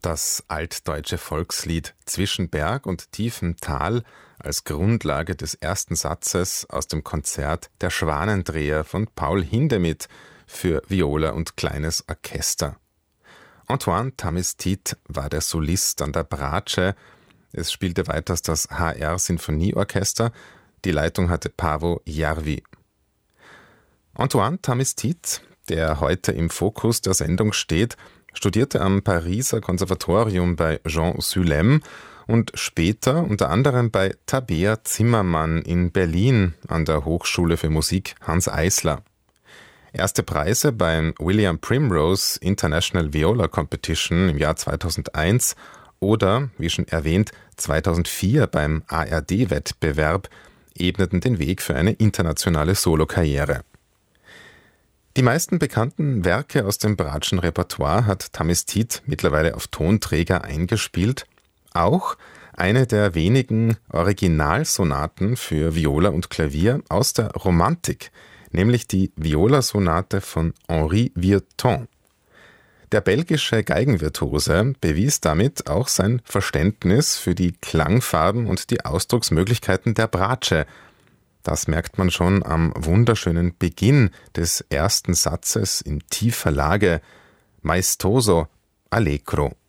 Das altdeutsche Volkslied »Zwischen Berg und tiefem Tal« als Grundlage des ersten Satzes aus dem Konzert »Der Schwanendreher« von Paul Hindemith für Viola und kleines Orchester. Antoine Tamestit war der Solist an der Bratsche. Es spielte weiters das HR Sinfonieorchester. Die Leitung hatte Paavo Järvi. Antoine Tamestit, der heute im Fokus der Sendung steht, studierte am Pariser Konservatorium bei Jean Sulem und später unter anderem bei Tabea Zimmermann in Berlin an der Hochschule für Musik Hanns Eisler. Erste Preise beim William Primrose International Viola Competition im Jahr 2001 oder, wie schon erwähnt, 2004 beim ARD-Wettbewerb ebneten den Weg für eine internationale Solokarriere. Die meisten bekannten Werke aus dem Bratschen Repertoire hat Tamestit mittlerweile auf Tonträger eingespielt. Auch eine der wenigen Originalsonaten für Viola und Klavier aus der Romantik, nämlich die Violasonate von Henri Vieuxtemps. Der belgische Geigenvirtuose bewies damit auch sein Verständnis für die Klangfarben und die Ausdrucksmöglichkeiten der Bratsche. Das merkt man schon am wunderschönen Beginn des ersten Satzes in tiefer Lage, maestoso allegro.